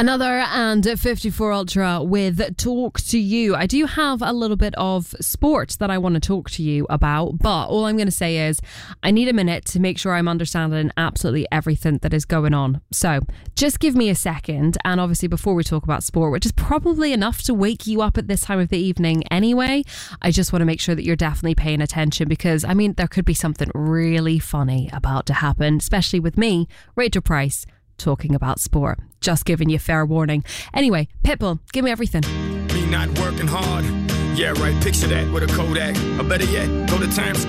Another and 54 Ultra with Talk to You. I do have a little bit of sport that I want to talk to you about, but all I'm going to say is I need a minute to make sure I'm understanding absolutely everything that is going on. So just give me a second, and obviously before we talk about sport, which is probably enough to wake you up at this time of the evening anyway, I just want to make sure that you're definitely paying attention, because I mean there could be something really funny about to happen, especially with me, Rachel Price, talking about sport. Just giving you fair warning. Anyway, Pitbull, give me everything. Me not working hard. Yeah, right. Picture that with a Kodak. Or better yet, go to Times Square.